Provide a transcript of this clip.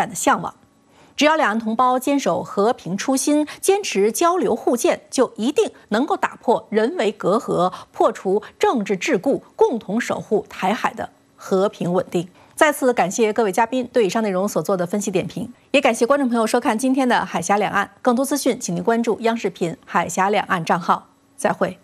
展的向往。只要两岸同胞坚守和平初心，坚持交流互鉴，就一定能够打破人为隔阂，破除政治桎梏，共同守护台海的和平稳定。再次感谢各位嘉宾对以上内容所做的分析点评，也感谢观众朋友收看今天的海峡两岸。更多资讯，请您关注央视频海峡两岸账号。再会。